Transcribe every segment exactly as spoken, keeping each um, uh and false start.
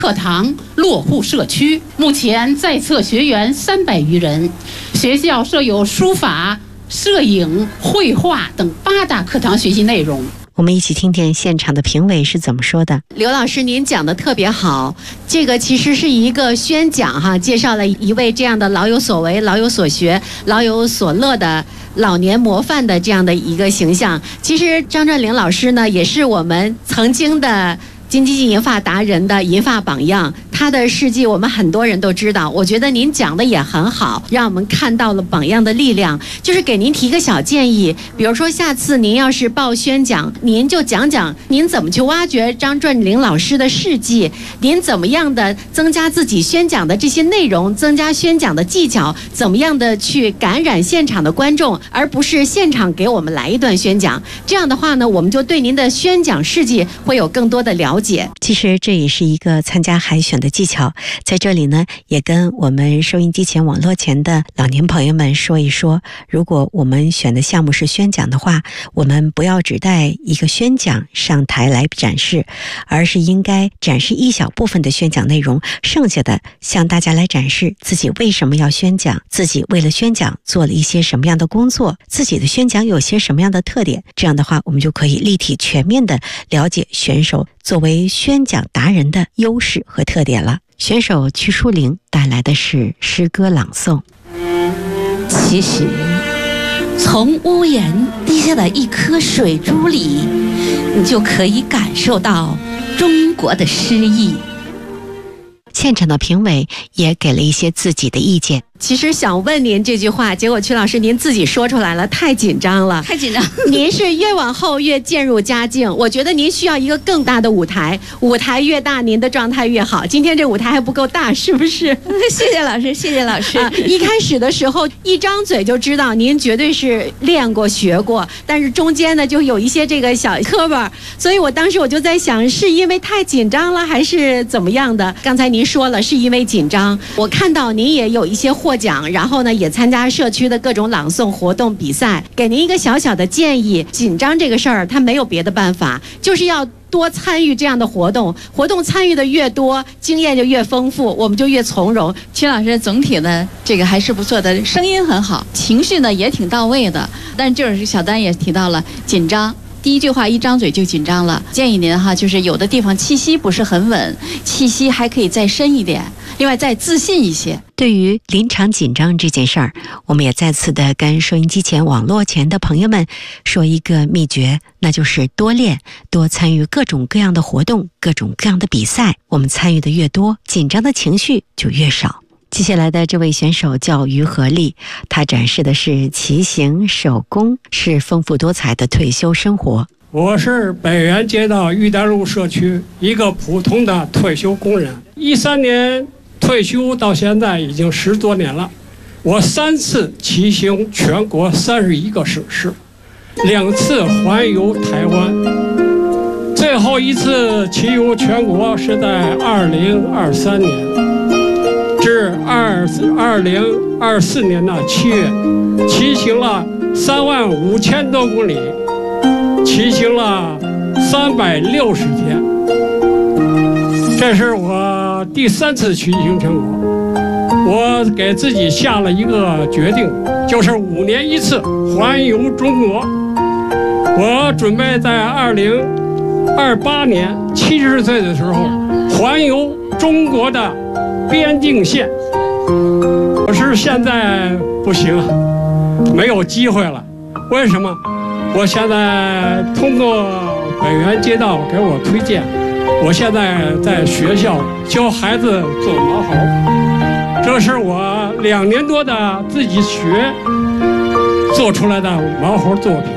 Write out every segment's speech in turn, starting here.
课堂落户社区，目前在册学员三百余人。学校设有书法、摄影、绘画等八大课堂学习内容。 我们一起听听现场的评委是怎么说的。 刘老师，您讲的特别好，这个其实是一个宣讲哈，介绍了一位这样的老有所为、老有所学、老有所乐的老年模范的这样的一个形象。其实张占领老师呢，也是我们曾经的京津冀银发达人的银发榜样，他的事迹我们很多人都知道。我觉得您讲的也很好，让我们看到了榜样的力量。就是给您提个小建议，比如说下次您要是报宣讲，您就讲讲您怎么去挖掘张占领老师的事迹，您怎么样的增加自己宣讲的这些内容，增加宣讲的技巧，怎么样的去感染现场的观众，而不是现场给我们来一段宣讲。这样的话呢，我们就对您的宣讲事迹会有更多的了解。 其实这也是一个参加海选的技巧，在这里呢，也跟我们收音机前、网络前的老年朋友们说一说，如果我们选的项目是宣讲的话，我们不要只带一个宣讲上台来展示，而是应该展示一小部分的宣讲内容，剩下的向大家来展示自己为什么要宣讲，自己为了宣讲做了一些什么样的工作，自己的宣讲有些什么样的特点。这样的话，我们就可以立体全面的了解选手作为宣讲达人的优势和特点了。选手屈淑玲带来的是诗歌朗诵。 其实从屋檐滴下的一颗水珠里，你就可以感受到中国的诗意。 现场的评委也给了一些自己的意见。 其实想问您这句话，结果曲老师您自己说出来了，太紧张了， 太紧张。 您是越往后越渐入佳境，我觉得您需要一个更大的舞台，舞台越大，您的状态越好。今天这舞台还不够大，是不是？ 谢谢老师，谢谢老师。 啊，一开始的时候一张嘴就知道您绝对是练过学过，但是中间呢就有一些这个小磕巴，所以我当时我就在想，是因为太紧张了，还是怎么样的？刚才您说了是因为紧张，我看到您也有一些获奖，然后呢也参加社区的各种朗诵活动比赛。给您一个小小的建议，紧张这个事儿它没有别的办法，就是要多参与这样的活动，活动参与的越多，经验就越丰富，我们就越从容。 曲老师总体呢这个还是不错的，声音很好，情绪呢也挺到位的，但就是小丹也提到了紧张，第一句话一张嘴就紧张了，建议您哈，就是有的地方气息不是很稳，气息还可以再深一点，另外再自信一些。 对于临场紧张这件事儿，我们也再次的跟收音机前、网络前的朋友们说一个秘诀，那就是多练，多参与各种各样的活动，各种各样的比赛。我们参与的越多，紧张的情绪就越少。接下来的这位选手叫于和丽，他展示的是骑行、手工，是丰富多彩的退休生活。 我是北园街道玉丹路社区一个普通的退休工人，一三年退休到现在已经十多年了。我三次骑行全国三十一个省市，两次环游台湾，最后一次骑游全国是在二零二三年至二二零二四年的七月，骑行了三万五千多公里，骑行了三百六十天。这是我第三次骑行全国，我给自己下了一个决定，就是五年一次环游中国。我准备在二零二八年七十岁的时候环游中国的边境线。可是现在不行，没有机会了。为什么？我现在通过北园街道给我推荐，我现在在学校教孩子做毛猴，这是我两年多的自己学做出来的毛猴作品。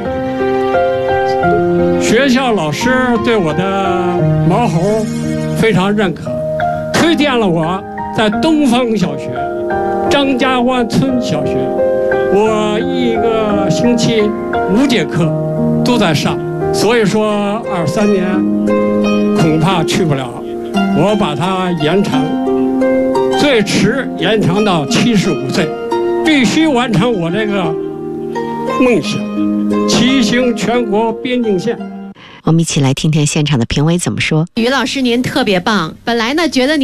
学校老师对我的毛猴非常认可，推荐了我在东方小学、张家湾村小学，我一个星期五节课都在上，所以说二三年恐怕去不了，我把它延长，最迟延长到七十五岁，必须完成我这个梦想，骑行全国边境线。 我们一起来听听现场的评委怎么说。 于老师您特别棒，本来呢觉得您